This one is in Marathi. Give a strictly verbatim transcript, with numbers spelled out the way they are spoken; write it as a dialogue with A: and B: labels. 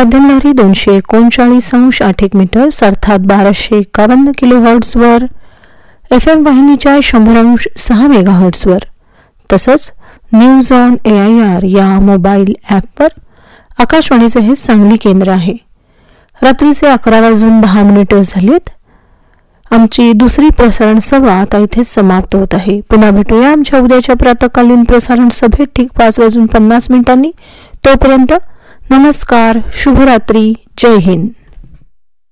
A: मध्यमलहरी दोनशे एकोणचाळीस अंश आठ एक मीटर्स अर्थात बाराशे एकावन्न किलो हर्ट्झवर, एफ एम वाहिनीच्या शंभर अंश सहा मेगा हर्ट्झवर, तसंच news on A I R या मोबाईल ॲपवर आकाशवाणीचे हे सांगली केंद्र आहे. रात्रीचे अकरा वाजून दहा मिनिटं झालीत. आमची दुसरी प्रसारण सभा आता इथेच समाप्त होत आहे. पुन्हा भेटूया आमच्या उद्याच्या प्रातःकालीन प्रसारण सभेत ठीक पाच वाजून पन्नास मिनिटांनी. तोपर्यंत नमस्कार, शुभरात्री, जय हिंद.